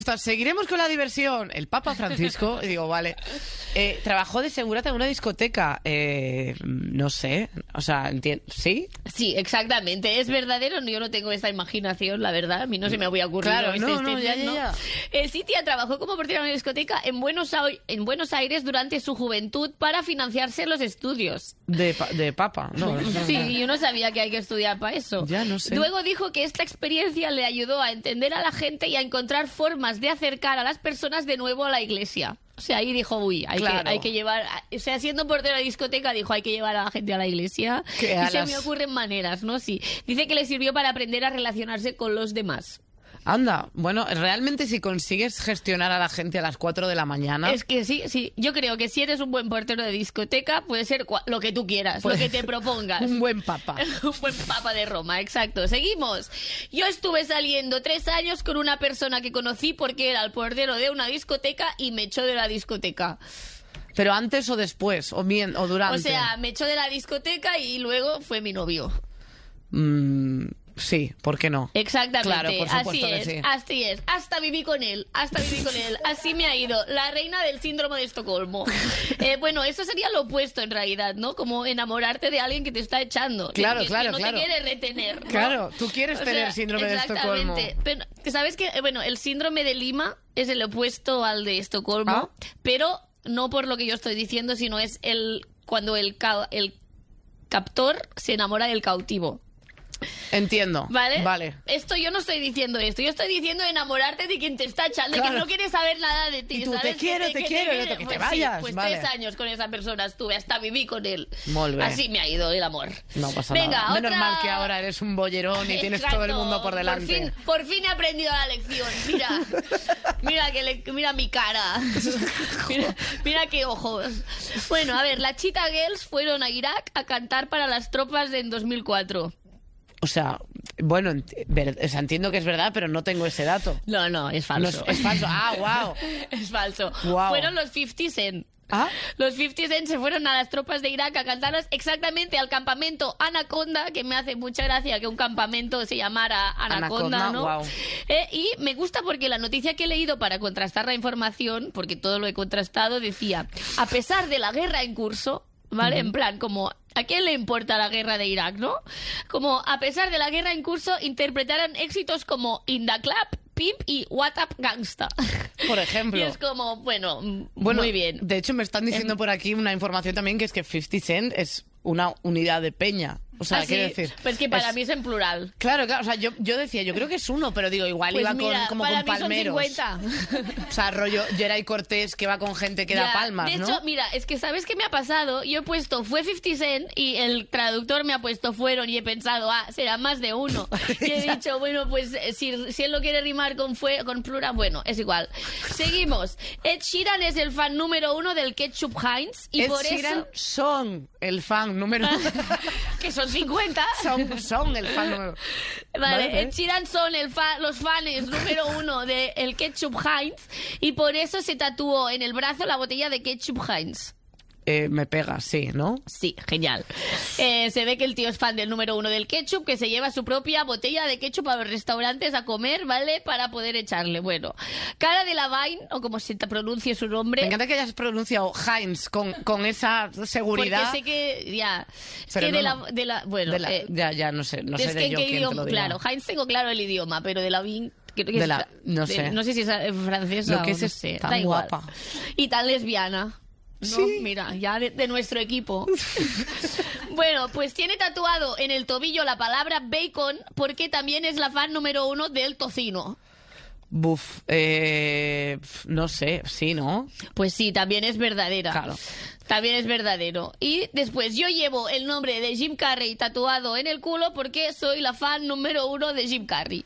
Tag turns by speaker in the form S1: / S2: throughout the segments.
S1: Seguiremos con la diversión. El Papa Francisco, digo, vale, trabajó de segurata en una discoteca. No sé, o sea, ¿sí?
S2: Sí, exactamente. Es verdadero, yo no tengo esta imaginación, la verdad. A mí no se me había ocurrido.
S1: Claro, ya.
S2: Cintia trabajó como portera en una discoteca en Buenos Aires durante su juventud para financiarse los estudios.
S1: De Papa, ¿no?
S2: Sí, yo no sabía que hay que estudiar para eso.
S1: Ya, no sé.
S2: Luego dijo que esta experiencia le ayudó a entender a la gente y a encontrar formas de acercar a las personas de nuevo a la iglesia. O sea, ahí dijo, hay que llevar... O sea, siendo portero de discoteca, dijo, hay que llevar a la gente a la iglesia. Y se me ocurren maneras, ¿no? Sí. Dice que le sirvió para aprender a relacionarse con los demás.
S1: Anda, bueno, realmente si consigues gestionar a la gente a las 4 de la mañana...
S2: Es que sí. Yo creo que si eres un buen portero de discoteca, puede ser lo que tú quieras, lo que te propongas.
S1: Un buen papa.
S2: Un buen papa de Roma, exacto. Seguimos. Yo estuve saliendo 3 años con una persona que conocí porque era el portero de una discoteca y me echó de la discoteca.
S1: ¿Pero antes o después? ¿O durante?
S2: O sea, me echó de la discoteca y luego fue mi novio.
S1: Sí, ¿por qué no?
S2: Exactamente,
S1: claro, por supuesto
S2: así es. Hasta viví con él. Así me ha ido. La reina del síndrome de Estocolmo. Bueno, eso sería lo opuesto en realidad, ¿no? Como enamorarte de alguien que te está echando.
S1: Claro,
S2: que no te quiere retener, ¿no?
S1: Claro, tú quieres tener síndrome de Estocolmo.
S2: Pero, ¿sabes qué? Bueno, el síndrome de Lima es el opuesto al de Estocolmo, pero no por lo que yo estoy diciendo, sino es cuando el captor se enamora del cautivo.
S1: Entiendo. Vale.
S2: Esto yo no estoy diciendo esto. Yo estoy diciendo enamorarte de quien te está echando, de que no quiere saber nada de ti.
S1: Y tú,
S2: ¿sabes?
S1: te quiero, que te vayas.
S2: Sí, pues
S1: vale.
S2: 3 años con esa persona estuve, hasta viví con él.
S1: Molt bé.
S2: Así me ha ido el amor.
S1: No pasa
S2: Venga,
S1: nada.
S2: otra...
S1: Menos mal que ahora eres un bollerón y tienes todo el mundo por delante.
S2: Por fin he aprendido la lección. Mira mi cara. Mira qué ojos. Bueno, a ver, las Cheetah Girls fueron a Irak a cantar para las tropas en 2004.
S1: O sea, bueno, entiendo que es verdad, pero no tengo ese dato.
S2: No, es falso.
S1: Es falso. Ah, wow.
S2: Es falso.
S1: Wow.
S2: Fueron los 50 Cent.
S1: ¿Ah?
S2: Los 50 Cent se fueron a las tropas de Irak a cantarlas exactamente al campamento Anaconda, que me hace mucha gracia que un campamento se llamara Anaconda, ¿no?
S1: Wow.
S2: Y me gusta porque la noticia que he leído para contrastar la información, porque todo lo he contrastado, decía, a pesar de la guerra en curso, ¿vale? En plan, como... ¿A quién le importa la guerra de Irak, no? Como, a pesar de la guerra en curso, interpretaran éxitos como In the Club, Pimp y What Up Gangsta.
S1: Por ejemplo.
S2: Y es como, bueno, muy bien.
S1: De hecho, me están diciendo por aquí una información también que es que 50 Cent es una unidad de peña. O sea, quiero decir...
S2: Pues que para mí es en plural.
S1: Claro, o sea, yo decía, yo creo que es uno, pero digo, igual
S2: pues
S1: iba
S2: mira,
S1: como
S2: para
S1: con
S2: mí
S1: palmeros.
S2: Son 50.
S1: O sea, rollo Geray Cortés que va con gente que da palmas,
S2: de
S1: ¿no?
S2: hecho, mira, es que ¿sabes qué me ha pasado? Yo he puesto, fue 50 Cent y el traductor me ha puesto fueron y he pensado, será más de uno. Y he dicho, bueno, pues si él lo quiere rimar con plural, bueno, es igual. Seguimos. Ed Sheeran es el fan número 1 del ketchup Heinz y por
S1: Sheeran son el fan número 1.
S2: Que son 50.
S1: Son el fan número 1.
S2: Vale, Ed Sheeran son los fans número 1 del ketchup Heinz y por eso se tatuó en el brazo la botella de ketchup Heinz.
S1: Me pega, sí, ¿no?
S2: Sí, genial. Se ve que el tío es fan del número 1 del ketchup, que se lleva su propia botella de ketchup a los restaurantes a comer, ¿vale? Para poder echarle. Bueno, Cara Delevingne, o como se te pronuncie su nombre.
S1: Me encanta que hayas pronunciado Heinz con esa seguridad.
S2: Porque sé que, ya... Es
S1: pero
S2: que
S1: no,
S2: bueno...
S1: ya, no sé
S2: es
S1: de
S2: que
S1: yo quién te lo diga.
S2: Claro, Heinz tengo claro el idioma, pero Delevingne...
S1: No sé.
S2: No sé si es francesa
S1: lo que
S2: o no
S1: es
S2: sé.
S1: tan
S2: Da igual.
S1: guapa.
S2: Y tan lesbiana. ¿No?
S1: Sí.
S2: Mira, ya de nuestro equipo. Bueno, pues tiene tatuado en el tobillo la palabra bacon porque también es la fan número 1 del tocino.
S1: Buf, no sé, sí, ¿no?
S2: Pues sí, también es verdadera.
S1: Claro.
S2: También es verdadero. Y después yo llevo el nombre de Jim Carrey tatuado en el culo porque soy la fan número 1 de Jim Carrey.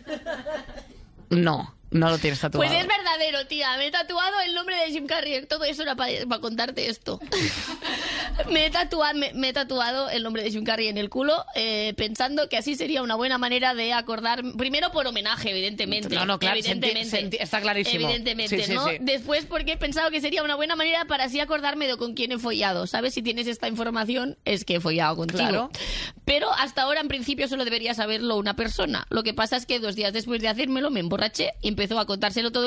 S1: No lo tienes tatuado.
S2: Pues es verdadero, tía. Me he tatuado el nombre de Jim Carrey. Todo eso era para contarte esto. Me he tatuado el nombre de Jim Carrey en el culo, pensando que así sería una buena manera de acordar. Primero por homenaje, evidentemente.
S1: No, claro,
S2: evidentemente.
S1: está clarísimo.
S2: Evidentemente,
S1: sí,
S2: ¿no?
S1: Sí.
S2: Después porque he pensado que sería una buena manera para así acordarme de con quién he follado. ¿Sabes? Si tienes esta información, es que he follado contigo.
S1: Claro.
S2: Pero hasta ahora, en principio, solo debería saberlo una persona. Lo que pasa es que 2 días después de hacérmelo, me emborraché y empecé empezó a contárselo todo